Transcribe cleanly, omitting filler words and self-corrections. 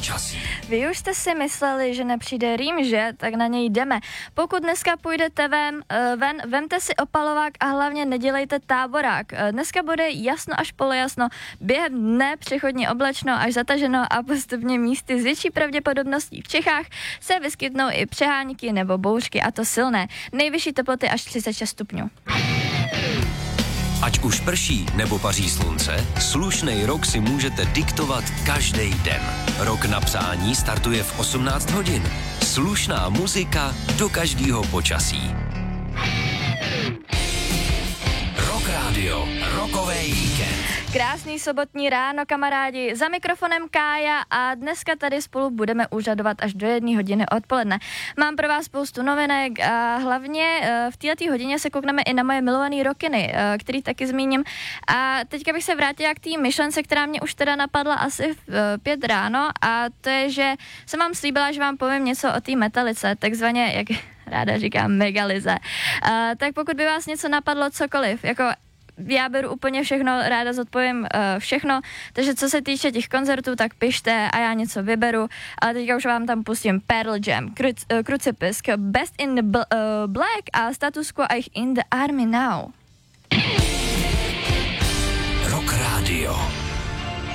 počasí. Vy už jste si mysleli, že nepřijde rým, že? Tak na něj jdeme. Pokud dneska půjdete ven, vemte si opalovák a hlavně nedělejte táborák. Dneska bude jasno až polojasno, během dne přechodně oblačno až zataženo a postupně místy s větší pravděpodobností v Čechách se vyskytnou i přehánky nebo bouřky, a to silné. Nejvyšší teploty až 36 stupňů. Ať už prší nebo paří slunce, slušnej rok si můžete diktovat každý den. Rok na přání startuje v 18 hodin. Slušná muzika do každého počasí. Rock Radio, rokovej víkend. Krásný sobotní ráno, kamarádi, za mikrofonem Kája a dneska tady spolu budeme úřadovat až do 1 hodiny odpoledne. Mám pro vás spoustu novinek a hlavně v této hodině se koukneme i na moje milované rokiny, který taky zmíním. A teďka bych se vrátila k té myšlence, která mě už teda napadla asi v 5 ráno, a to je, že jsem vám slíbila, že vám povím něco o té Metalice, takzvaně, jak ráda říkám, megalize. Tak pokud by vás něco napadlo, cokoliv, jako já beru úplně všechno, ráda zodpovím všechno, takže co se týče těch koncertů, tak pište a já něco vyberu, ale teďka už vám tam pustím Pearl Jam, Crucifix, Best in the Black a Status Quo a jich In the Army Now. Rock Radio.